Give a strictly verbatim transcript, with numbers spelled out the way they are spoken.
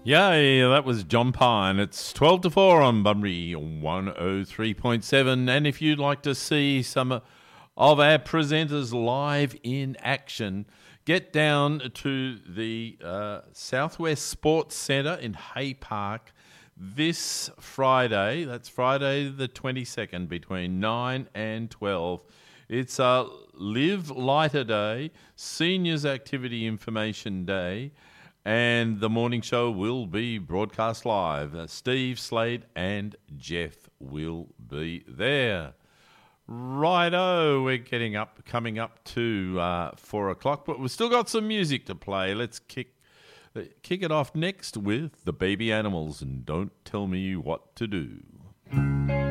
Yay, that was John Pine. It's twelve to four on Bunbury one oh three point seven. And if you'd like to see some of our presenters live in action, get down to the uh, Southwest Sports Centre in Hay Park this Friday. That's Friday the twenty-second between nine and twelve. It's a Live Lighter Day, Seniors Activity Information Day, and the morning show will be broadcast live. Uh, Steve, Slade and Jeff will be there. Righto, we're getting up, coming up to uh, four o'clock, but we've still got some music to play. Let's kick, uh, kick it off next with the Baby Animals and Don't Tell Me What to Do.